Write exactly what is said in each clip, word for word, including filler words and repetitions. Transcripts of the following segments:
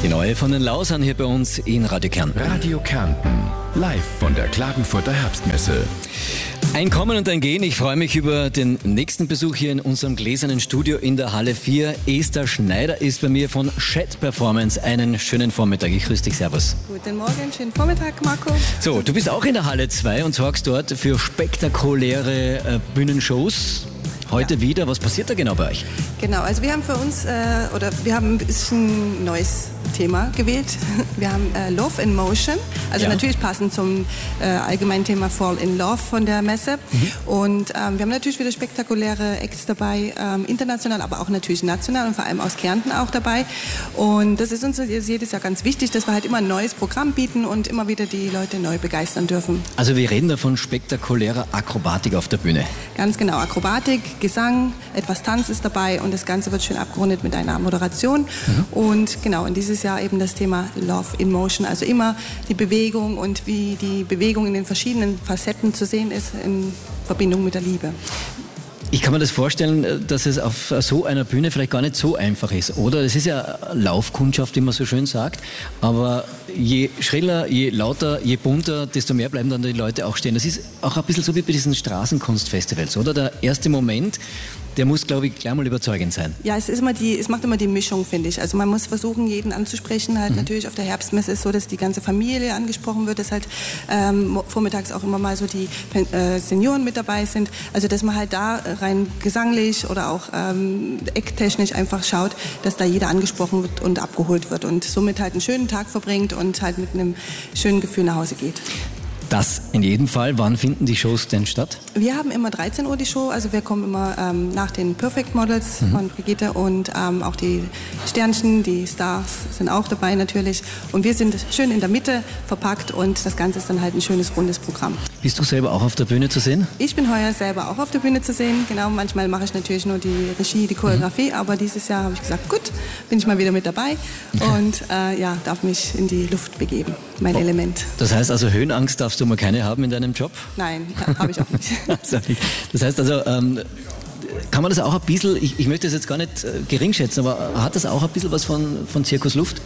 Die neue von den Lausern hier bei uns in Radio Kärnten. Radio Kärnten, live von der Klagenfurter Herbstmesse. Ein Kommen und ein Gehen. Ich freue mich über den nächsten Besuch hier in unserem gläsernen Studio in der Halle vier. Esther Schneider ist bei mir von Shed Performance. Einen schönen Vormittag. Ich grüße dich. Servus. Guten Morgen, schönen Vormittag, Marco. So, du bist auch in der Halle zwei und sorgst dort für spektakuläre äh, Bühnenshows. Heute ja. wieder. Was passiert da genau bei euch? Genau, also wir haben für uns, äh, oder wir haben ein bisschen neues Thema gewählt. Wir haben äh, Love in Motion, also ja. natürlich passend zum äh, allgemeinen Thema Fall in Love von der Messe. Mhm. Und ähm, wir haben natürlich wieder spektakuläre Acts dabei, ähm, international, aber auch natürlich national und vor allem aus Kärnten auch dabei. Und das ist uns jedes Jahr ganz wichtig, dass wir halt immer ein neues Programm bieten und immer wieder die Leute neu begeistern dürfen. Also wir reden da von spektakulärer Akrobatik auf der Bühne. Ganz genau, Akrobatik, Gesang, etwas Tanz ist dabei und das Ganze wird schön abgerundet mit einer Moderation. Mhm. Und genau, in dieses Jahr eben das Thema Love in Motion, also immer die Bewegung und wie die Bewegung in den verschiedenen Facetten zu sehen ist in Verbindung mit der Liebe. Ich kann mir das vorstellen, dass es auf so einer Bühne vielleicht gar nicht so einfach ist, oder? Das ist ja Laufkundschaft, wie man so schön sagt, aber je schriller, je lauter, je bunter, desto mehr bleiben dann die Leute auch stehen. Das ist auch ein bisschen so wie bei diesen Straßenkunstfestivals, oder? Der erste Moment, der muss, glaube ich, gleich mal überzeugend sein. Ja, es ist immer die, es macht immer die Mischung, finde ich. Also man muss versuchen, jeden anzusprechen. Halt mhm. natürlich auf der Herbstmesse ist es so, dass die ganze Familie angesprochen wird, dass halt ähm, vormittags auch immer mal so die äh, Senioren mit dabei sind. Also dass man halt da rein gesanglich oder auch ähm, ecktechnisch einfach schaut, dass da jeder angesprochen wird und abgeholt wird und somit halt einen schönen Tag verbringt und halt mit einem schönen Gefühl nach Hause geht. Das in jedem Fall. Wann finden die Shows denn statt? Wir haben immer dreizehn Uhr die Show, also wir kommen immer ähm, nach den Perfect Models mhm. von Brigitte und ähm, auch die Sternchen, die Stars sind auch dabei natürlich. Und wir sind schön in der Mitte verpackt und das Ganze ist dann halt ein schönes, rundes Programm. Bist du selber auch auf der Bühne zu sehen? Ich bin heuer selber auch auf der Bühne zu sehen. Genau, manchmal mache ich natürlich nur die Regie, die Choreografie, mhm. aber dieses Jahr habe ich gesagt, gut, bin ich mal wieder mit dabei und äh, ja, darf mich in die Luft begeben, mein oh. Element. Das heißt also, Höhenangst darfst du mal keine haben in deinem Job? Nein, habe ich auch nicht. Das heißt also, ähm, kann man das auch ein bisschen, ich, ich möchte das jetzt gar nicht äh, gering schätzen, aber hat das auch ein bisschen was von, von Zirkus Luft?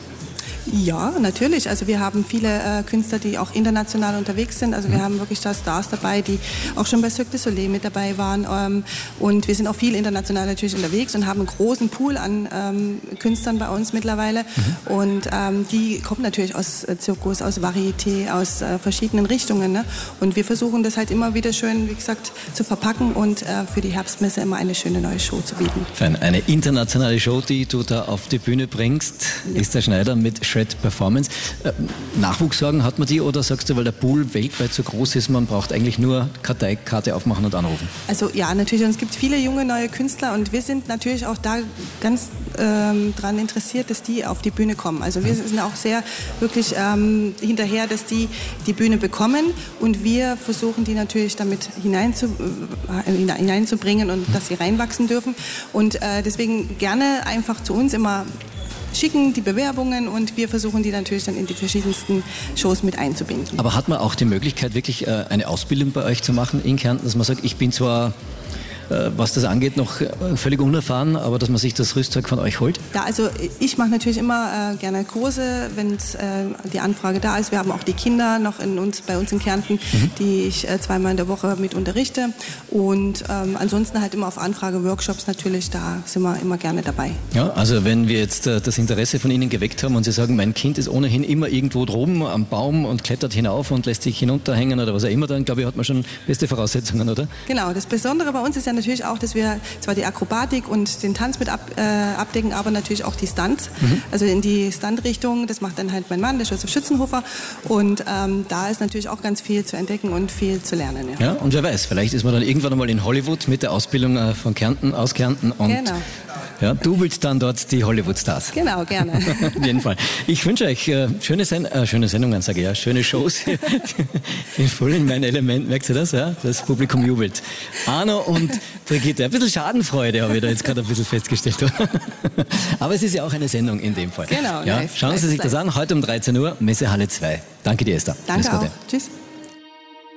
Ja, natürlich. Also wir haben viele äh, Künstler, die auch international unterwegs sind. Also wir mhm. haben wirklich da Stars dabei, die auch schon bei Cirque du Soleil mit dabei waren. Ähm, und wir sind auch viel international natürlich unterwegs und haben einen großen Pool an ähm, Künstlern bei uns mittlerweile. Mhm. Und ähm, die kommen natürlich aus äh, Zirkus, aus Varieté, aus äh, verschiedenen Richtungen. Ne? Und wir versuchen das halt immer wieder schön, wie gesagt, zu verpacken und äh, für die Herbstmesse immer eine schöne neue Show zu bieten. Eine internationale Show, die du da auf die Bühne bringst, ja. Esther Schneider mit Shed Performance. Äh, Nachwuchssorgen hat man die oder sagst du, weil der Pool weltweit so groß ist, man braucht eigentlich nur Karteikarte aufmachen und anrufen? Also ja, natürlich. Und es gibt viele junge neue Künstler und wir sind natürlich auch da ganz ähm, daran interessiert, dass die auf die Bühne kommen. Also wir sind auch sehr wirklich ähm, hinterher, dass die die Bühne bekommen und wir versuchen die natürlich damit hineinzu, äh, hineinzubringen und dass sie reinwachsen dürfen. Und äh, deswegen gerne einfach zu uns immer schicken die Bewerbungen und wir versuchen die natürlich dann in die verschiedensten Shows mit einzubinden. Aber hat man auch die Möglichkeit, wirklich äh, eine Ausbildung bei euch zu machen in Kärnten, dass man sagt, ich bin zwar was das angeht, noch völlig unerfahren, aber dass man sich das Rüstzeug von euch holt? Ja, also ich mache natürlich immer äh, gerne Kurse, wenn äh, die Anfrage da ist. Wir haben auch die Kinder noch in uns, bei uns in Kärnten, mhm. die ich äh, zweimal in der Woche mit unterrichte. Und ähm, ansonsten halt immer auf Anfrage Workshops natürlich, da sind wir immer gerne dabei. Ja, also wenn wir jetzt äh, das Interesse von Ihnen geweckt haben und Sie sagen, mein Kind ist ohnehin immer irgendwo droben am Baum und klettert hinauf und lässt sich hinunterhängen oder was auch immer, dann glaube ich, hat man schon beste Voraussetzungen, oder? Genau, das Besondere bei uns ist ja natürlich auch, dass wir zwar die Akrobatik und den Tanz mit ab, äh, abdecken, aber natürlich auch die Stunts. Mhm. Also in die Stunt-Richtung, das macht dann halt mein Mann, der Josef Schützenhofer. Und ähm, da ist natürlich auch ganz viel zu entdecken und viel zu lernen. Ja, ja, und wer weiß, vielleicht ist man dann irgendwann einmal in Hollywood mit der Ausbildung äh, von Kärnten, aus Kärnten und genau. ja, dubelt dann dort die Hollywood-Stars. Genau, gerne. Auf jeden Fall. Ich wünsche euch äh, schöne, Sen äh, schöne Sendungen, sage ich ja, schöne Shows. Ich bin voll in mein Element, merkst du das? Ja? Das Publikum jubelt. Arno und Brigitte, ein bisschen Schadenfreude habe ich da jetzt gerade ein bisschen festgestellt. Aber es ist ja auch eine Sendung in dem Fall. Genau. Ja? Live, Schauen Sie live, sich live. das an, heute um dreizehn Uhr, Messehalle zwei. Danke dir, Esther. Danke auch. Tschüss.